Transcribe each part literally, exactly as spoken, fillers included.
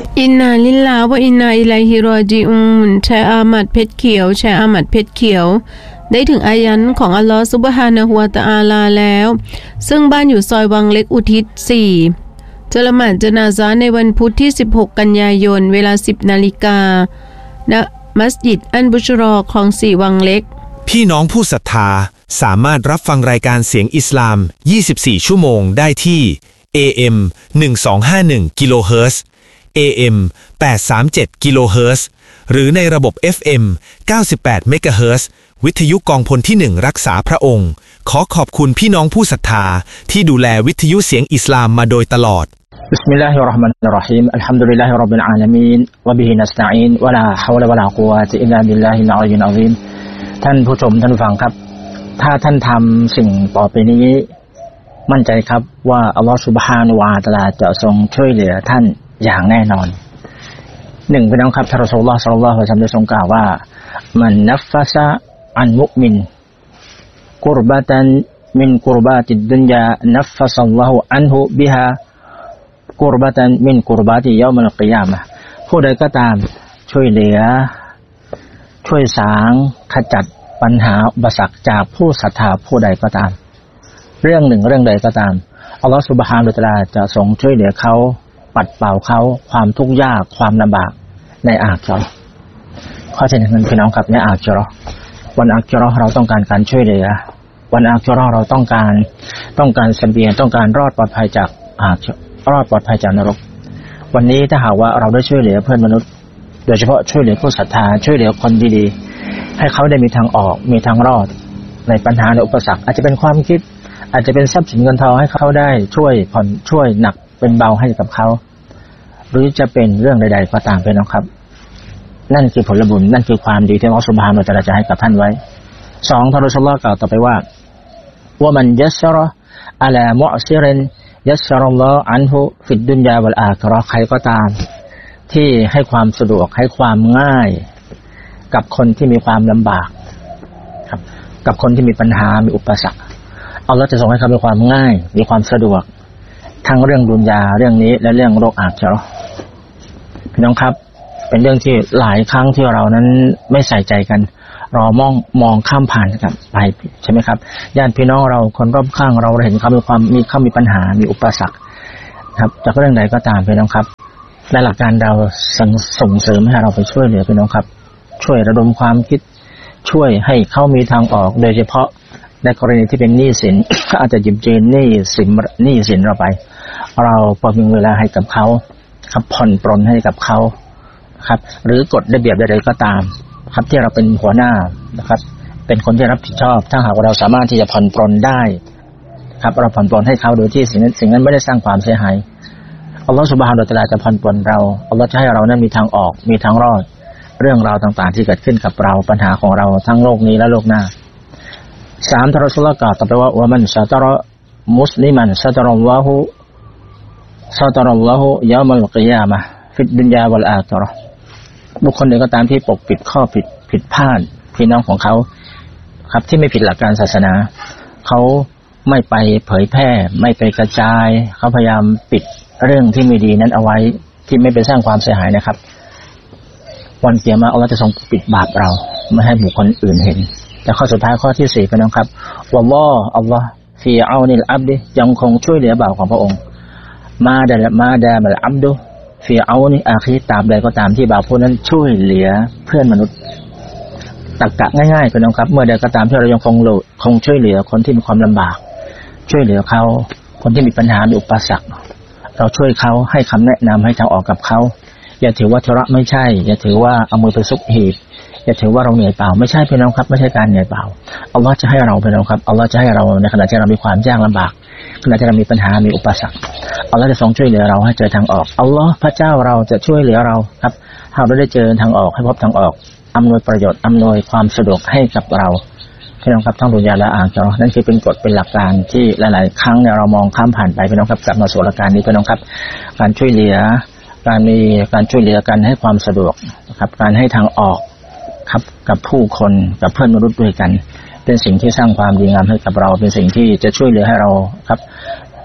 อินนาลิลลาฮ์วะอินนาอิลัยฮิรอญิอูนแชร์อามัดเพชรเขียวแชร์อามัดเพชรเขียวได้ถึงอายันของอัลลอฮ์ซุบฮานะฮูวะตะอาลาแล้วซึ่งบ้านอยู่ซอยวังเล็กอุทิศสี่จะละหมาดญะนาซะห์ในวันพุธที่สิบหกกันยายนเวลา สิบนาฬิกา ณมัสยิดอันบุชรอของสี่วังเล็กพี่น้องผู้ศรัทธาสามารถรับฟังรายการเสียงอิสลามยี่สิบสี่ชั่วโมงได้ที่ เอ เอ็ม หนึ่งพันสองร้อยห้าสิบเอ็ด กิโลเฮิรตซ์ เอ เอ็ม แปดร้อยสามสิบเจ็ด กิโลเฮิรตซ์ หรือในระบบ เอฟ เอ็ม เก้าสิบแปด เมกะเฮิรตซ์ วิทยุกองพลที่หนึ่งรักษาพระองค์ขอขอบคุณพี่น้องผู้ศรัทธาที่ดูแลวิทยุเสียงอิสลามมาโดยตลอดบิสมิลลาฮิรเราะห์มานิรเราะฮีมอัลฮัมดุลิลลาฮิร็อบบิลอาลามีนวะบิฮินัสตะอีนวะลาฮาวละวะลากุวะตะอิลลาบิลลาฮิลอะลียิลอะซีมท่านผู้ชมท่านผู้ฟังครับถ้าท่านทำสิ่งต่อไปนี้มั่นใจครับว่าอัลลอฮฺซุบฮานะฮูวะตะอาลาจะทรงช่วยเหลือท่านอย่างแน่นอนหนึ่งพี่น้องครับท่านรอซูลุลลอฮ์ศ็อลลัลลอฮุอะลัยฮิวะซัลลัมได้ทรงกล่าวว่ามันนัฟฟะซะอันมุอ์มินกุรบะตันมินกุรบาติดดุนยานัฟฟะซัลลอฮุอันฮุบิฮากุรบะตันมินกุรบาติยอมัลกิยามะฮ์ผู้ใดก็ตามช่วยเหลือช่วยสางขจัดปัญหาอุปสรรคจากผู้ศรัทธาผู้ใดก็ตามเรื่องหนึ่งเรื่องใดก็ตามอัลลอฮฺซุบฮานะฮูวะตะอาลาจะทรงช่วยเหลือเขาปัดเป่าเขาความทุกข์ยากความลำบากในอาคิเราะห์ข้อที่หนึ่งพี่น้องครับในอาคิเราะห์วันอาคิเราะห์เราต้องการการช่วยเหลือวันอาคิเราะห์เราต้องการต้องการเสบียงต้องการรอดปลอดภัยจากอาคิรอดปลอดภัยจากนรกวันนี้ถ้าหากว่าเราได้ช่วยเหลือเพื่อนมนุษย์โดยเฉพาะช่วยเหลือผู้ศรัทธาช่วยเหลือคนดีๆให้เขาได้มีทางออกมีทางรอดในปัญหาในอุปสรรคอาจจะเป็นความคิดอาจจะเป็นทรัพย์สินเงินทองให้เขาได้ช่วยผ่อนช่วยหนักเป็นเบาให้กับเขาหรือจะเป็นเรื่องใดๆก็ตามไปนะครับนั่นคือผลบุญนั่นคือความดีที่อัลเลาะห์ซุบฮานะฮูวะตะอาลาจะให้กับท่านไว้สองท่านรอซูลุลลอฮ์กล่าวต่อไปว่าว่ามันยัสเราะห์อะลามุอซิรินยัสเราะห์อัลลอฮ์อันฮุฟิดดุนยาวัลอาคิเราะห์ใครก็ตามที่ให้ความสะดวกให้ความง่ายกับคนที่มีความลำบากครับกับคนที่มีปัญหามีอุปสรรคอัลเลาะห์จะทรงให้เขามีความง่ายมีความสะดวกทั้งเรื่องดุนยาเรื่องนี้และเรื่องโลกอาคิเราะห์พี่น้องครับเป็นเรื่องที่หลายครั้งที่เรานั้นไม่ใส่ใจกันเรามองมองข้ามผ่านกันไปใช่ไหมครับญาติพี่น้องเราคนรอบข้างเราเห็นเขามีความมีเขามีปัญหามีอุปสรรคครับจากเรื่องใดก็ตามพี่น้องครับในหลักการเราส่งเสริมให้เราไปช่วยเหลือพี่น้องครับช่วยระดมความคิดช่วยให้เขามีทางออกโดยเฉพาะในกรณีที่เป็นหนี้สิน อาจจะยืมเจนหนี้สินหนี้สินเราไปเราพอมีเวลาให้กับเขาครับผ่อนปรนให้กับเขาครับหรือกฎระเบียบใดๆก็ตามครับที่เราเป็นหัวหน้านะครับเป็นคนที่รับผิดชอบถ้าหากว่าเราสามารถที่จะผ่อนปรนได้ครับเราผ่อนปรนให้เขาโดยที่สิ่งนั้นสิ่งนั้นไม่ได้สร้างความเสียหายอัลลอฮฺซุบฮานะฮูวะตะอาลาจะผ่อนปรนเราอัลลอฮฺจะให้เรานั้นมีทางออกมีทางรอดเรื่องราวต่างๆที่เกิดขึ้นกับเราปัญหาของเราทั้งโลกนี้และโลกหน้าสามท่านรอซูลุลลอฮ์กล่าวต่อไปว่าวะมันซะตะรอมุสลิมันซะตะรัลลอฮุซะตะรัลลอฮุยอมัลกิยามะฮ์ฟิดดุนยาวัลอาคิเราะห์บุคคลใดก็ตามที่ปกปิดข้อผิดผิดพลาดพี่น้องของเขาครับที่ไม่ผิดหลักการศาสนาเขาไม่ไปเผยแพร่ไม่ไปกระจายเขาพยายามปิดเรื่องที่ไม่ดีนั้นเอาไว้ที่ไม่ไปสร้างความเสียหายนะครับวันเกียรมาอัลเลาะห์จะทรงปิดบาปเราไม่ให้บุคคลอื่นเห็นแต่ข้อสุดท้ายข้อที่สี่พี่น้องครับวัลลอฮ์อัลลอฮ์ฟีเอานิลอับดิยังคงช่วยเหลือบ่าวของพระองค์มาดะมาดะมัลอับดุฟีเอานิอาคีตามใดก็ตามที่บ่าวผู้นั้นช่วยเหลือเพื่อนมนุษย์ตรรกะง่ายๆพี่น้องครับเมื่อใดก็ตามที่เรายังคงโลดคงช่วยเหลือคนที่มีความลำบากช่วยเหลือเขาคนที่มีปัญหามีอุปสรรคเราช่วยเขาให้คำแนะนำให้ทางออกกับเขาอย่าถือว่าธุระไม่ใช่อย่าถือว่าเอามือไปซุกหีบอย่าถือว่าเราเหนื่อยเปล่าไม่ใช่พี่น้องครับไม่ใช่การเหนื่อยเปล่าอัลลอฮ์จะให้เราพี่น้องครับอัลลอฮ์จะให้เราในขณะที่เรามีความยากลำบากขณะที่เรามีปัญหามีอุปสรรคอัลลอฮ์จะทรงช่วยเหลือเราให้เจอทางออกอัลลอฮ์พระเจ้าเราจะช่วยเหลือเราครับหากเราได้เจอทางออกให้พบทางออกอำนวยประโยชน์อำนวยความสะดวกให้กับเราพี่น้องครับทั้งดุนยาและอาคิเราะห์นั่นคือเป็นกฎเป็นหลักการที่หลายๆครั้งเนี่ยเรามองข้ามผ่านไปพี่น้องครับกลับมาสู่หลักการนี้พี่น้องครับการช่วยเหลือการมีการช่วยเหลือกันให้ความสะดวกนะครับการให้ทางออกครับกับผู้คนกับเพื่อนมนุษย์ด้วยกันเป็นสิ่งที่สร้างความดีงามให้กับเราเป็นสิ่งที่จะช่วยเหลือให้เราครับ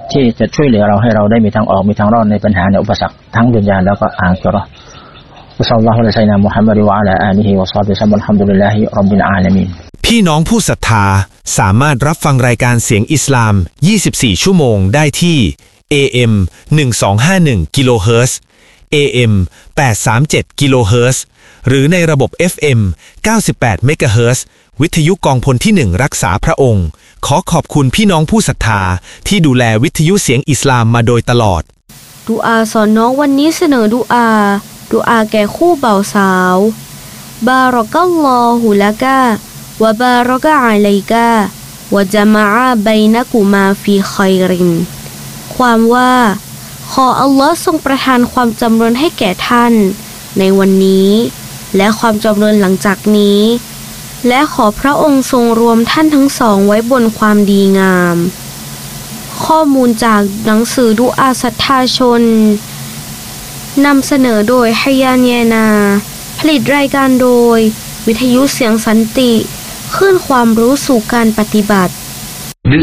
ที่จะช่วยเหลือเราให้เราได้มีทางออกมีทางรอดในปัญหาในอุปสรรคทั้งดุนยาแล้วก็อาคิเราะห์วะศ็อลลัลลอฮุอะลัยฮิวะซัลลัมมุฮัมมัดวะอะลาอาลิฮิวะศอฮบิฮิวะซัลลัมอัลฮัมดุลิลลาฮิร็อบบิลอาลามีนพี่น้องผู้ศรัทธาสามารถรับฟังรายการเสียงอิสลามยี่สิบสี่ชั่วโมงได้ที่ เอ เอ็ม หนึ่งสองห้าหนึ่ง กิโลเฮิรตซ์ เอ เอ็ม แปดสามเจ็ด กิโลเฮิรตซ์ หรือในระบบ เอฟ เอ็ม เก้าสิบแปด เมกะเฮิรตซ์ วิทยุกองพลที่หนึ่งรักษาพระองค์ขอขอบคุณพี่น้องผู้ศรัทธาที่ดูแลวิทยุเสียงอิสลามมาโดยตลอดดุอาสอนน้องวันนี้เสนอดุอาดุอาแก่คู่บ่าวสาวบารักัลลอฮุละกะวะบารักะอะลัยกะวะญะมะอะบัยนะกุมาฟีค็อยรินความว่าขออัลลอฮ์ทรงประทานความจำเริญให้แก่ท่านในวันนี้และความจำเริญหลังจากนี้และขอพระองค์ทรงรวมท่านทั้งสองไว้บนความดีงามข้อมูลจากหนังสือดุอาศรัทธาชนนำเสนอโดยฮยานเยนาผลิตรายการโดยวิทยุเสียงสันติคลื่นความรู้สู่การปฏิบัติ